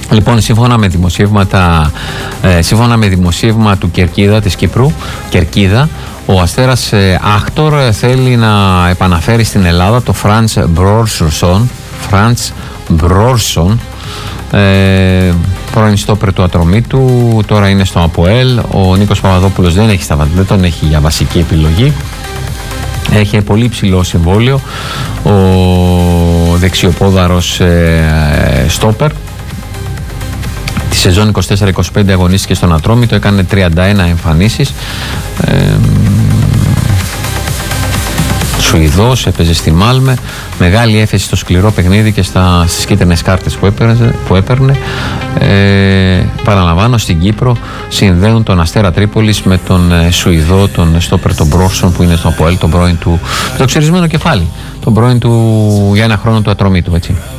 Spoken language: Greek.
Λοιπόν, σύμφωνα με δημοσίευμα του Κερκίδα, της Κύπρου, Κερκίδα, ο Αστέρας Άκτορ θέλει να επαναφέρει στην Ελλάδα το Φραντς Μπρόρσον, πρώην στόπερ του Ατρομήτου, τώρα είναι στο ΑΠΟΕΛ. Ο Νίκος Παπαδόπουλος δεν τον έχει για βασική επιλογή. Έχει πολύ ψηλό συμβόλαιο ο δεξιοπόδαρος στόπερ. Τη σεζόν 24-25 αγωνίστηκε στον Ατρόμητο, έκανε 31 εμφανίσεις. Σουηδός, έπαιζε στη Μάλμε, μεγάλη έφεση στο σκληρό παιχνίδι και στις κίτρινες κάρτες που έπαιρνε. Παραλαμβάνω, στην Κύπρο συνδέουν τον Αστέρα Τρίπολης με τον Σουηδό, τον στόπερ τον Μπρόρσον, που είναι στο ΑΠΟΕΛ, τον πρώην του, το ξερισμένο κεφάλι, τον πρώην του για ένα χρόνο του Ατρομήτου, έτσι.